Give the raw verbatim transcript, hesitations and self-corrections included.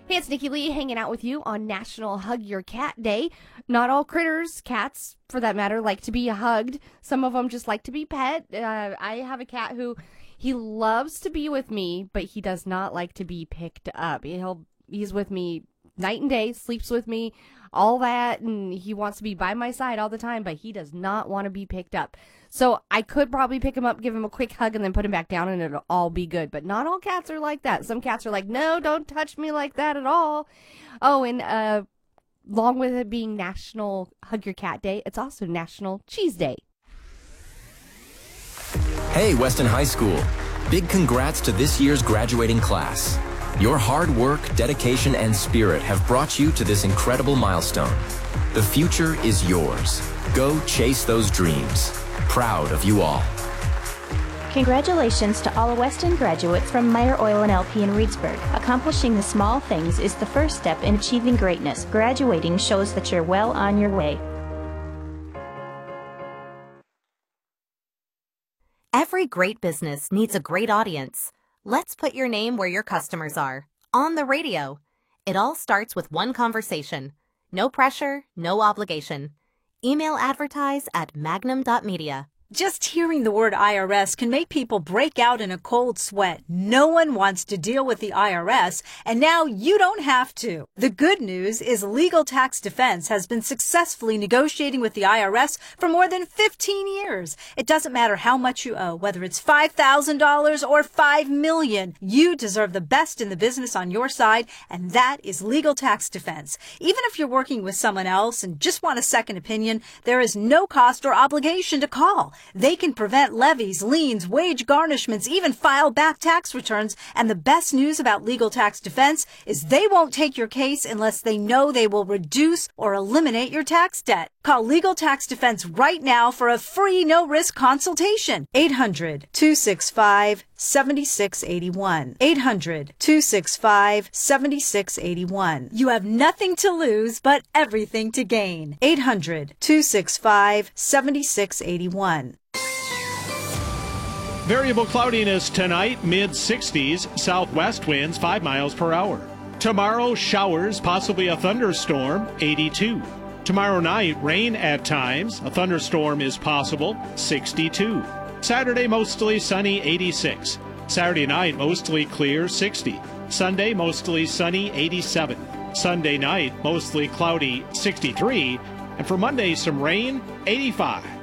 Hey, it's Nikki Lee hanging out with you on National Hug Your Cat Day. Not all critters, cats for that matter, like to be hugged. Some of them just like to be pet. Uh, I have a cat who, he loves to be with me, but he does not like to be picked up. He'll, he's with me night and day, sleeps with me, all that, and he wants to be by my side all the time, but he does not want to be picked up. So I could probably pick him up, give him a quick hug, and then put him back down, and it'll all be good. But not all cats are like that. Some cats are like, no, don't touch me like that at all. Oh, and uh, along with it being National Hug Your Cat Day, it's also National Cheese Day. Hey, Weston High School. Big congrats to this year's graduating class. Your hard work, dedication, and spirit have brought you to this incredible milestone. The future is yours. Go chase those dreams. Proud of you all. Congratulations to all Weston graduates from Meyer Oil and L P in Reedsburg. Accomplishing the small things is the first step in achieving greatness. Graduating shows that you're well on your way. Every great business needs a great audience. Let's put your name where your customers are. On the radio. It all starts with one conversation. No pressure, no obligation. Email advertise at magnum dot media. Just hearing the word I R S can make people break out in a cold sweat. No one wants to deal with the I R S, and now you don't have to. The good news is Legal Tax Defense has been successfully negotiating with the I R S for more than fifteen years. It doesn't matter how much you owe, whether it's five thousand dollars or five million dollars. You deserve the best in the business on your side, and that is Legal Tax Defense. Even if you're working with someone else and just want a second opinion, there is no cost or obligation to call. They can prevent levies, liens, wage garnishments, even file back tax returns. And the best news about Legal Tax Defense is they won't take your case unless they know they will reduce or eliminate your tax debt. Call Legal Tax Defense right now for a free no-risk consultation. eight hundred, two six five, seven six eight one. eight hundred, two six five, seven six eight one. You have nothing to lose but everything to gain. eight hundred, two six five, seven six eight one. Variable cloudiness tonight, mid sixties, southwest winds five miles per hour. Tomorrow, showers, possibly a thunderstorm, eighty-two. Tomorrow night, rain at times. A thunderstorm is possible, sixty-two. Saturday, mostly sunny, eighty-six. Saturday night, mostly clear, sixty. Sunday, mostly sunny, eighty-seven. Sunday night, mostly cloudy, sixty-three. And for Monday, some rain, eighty-five.